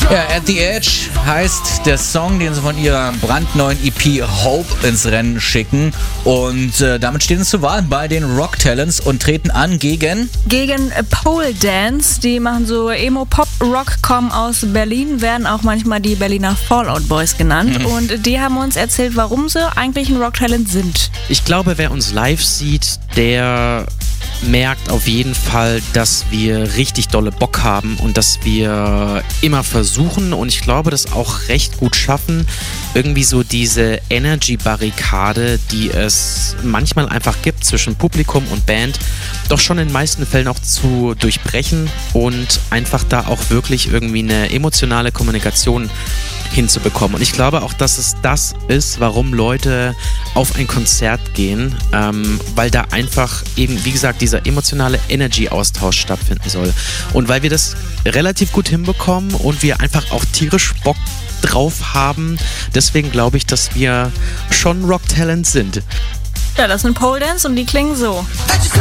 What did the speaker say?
Ja, At the Edge heißt der Song, den sie von ihrer brandneuen EP Hope ins Rennen schicken. Und damit stehen sie zur Wahl bei den Rock Talents und treten an gegen Pole Dance. Die machen so Emo-Pop-Rock, kommen aus Berlin, werden auch manchmal die Berliner Fallout Boys genannt. Und die haben uns erzählt, warum sie eigentlich ein Rock-Talent sind. Ich glaube, wer uns live sieht, der merkt auf jeden Fall, dass wir richtig dolle Bock haben und dass wir immer versuchen und ich glaube, das auch recht gut schaffen, irgendwie so diese Energy-Barrikade, die es manchmal einfach gibt zwischen Publikum und Band, doch schon in den meisten Fällen auch zu durchbrechen und einfach da auch wirklich irgendwie eine emotionale Kommunikation hinzubekommen. Und ich glaube auch, dass es das ist, warum Leute auf ein Konzert gehen, weil da einfach eben, wie gesagt, dieser emotionale Energy-Austausch stattfinden soll. Und weil wir das relativ gut hinbekommen und wir einfach auch tierisch Bock drauf haben, deswegen glaube ich, dass wir schon Rock-Talent sind. Ja, das sind Pole Dance und die klingen so.